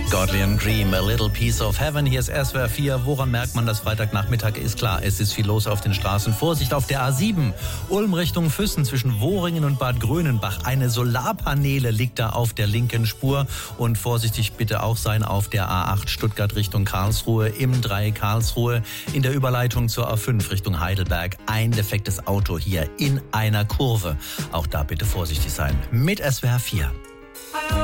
Godly and Dream, A Little Piece of Heaven. Hier ist SWR 4. Woran merkt man, dass Freitagnachmittag ist? Klar, es ist viel los auf den Straßen. Vorsicht auf der A7. Ulm Richtung Füssen zwischen Wohringen und Bad Grönenbach. Eine Solarpaneele liegt da auf der linken Spur. Und vorsichtig bitte auch sein auf der A8 Stuttgart Richtung Karlsruhe, im 3 Karlsruhe. In der Überleitung zur A5 Richtung Heidelberg. Ein defektes Auto hier in einer Kurve. Auch da bitte vorsichtig sein. Mit SWR 4.